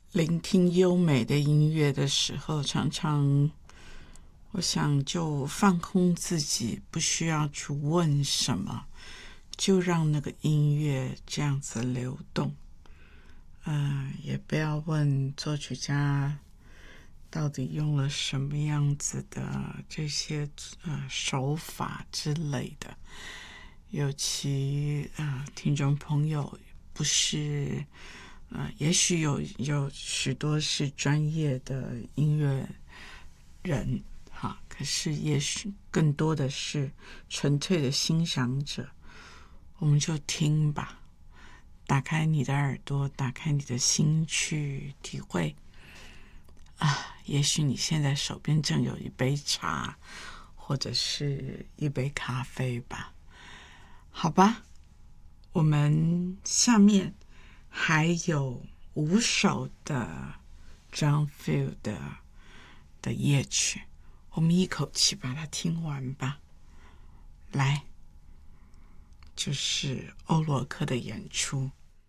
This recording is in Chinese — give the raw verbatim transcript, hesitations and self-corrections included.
聆听优美的音乐的时候，常常我想就放空自己，不需要去问什么，就让那个音乐这样子流动。呃，也不要问作曲家到底用了什么样子的这些呃手法之类的。尤其呃，听众朋友不是呃，也许有有许多是专业的音乐人哈，可是也许更多的是纯粹的欣赏者。我们就听吧，打开你的耳朵，打开你的心去体会啊。也许你现在手边正有一杯茶，或者是一杯咖啡吧。好吧，我们下面还有五首的 John Field 的, 的夜曲，我们一口气把它听完吧。来，就是欧罗克的演出。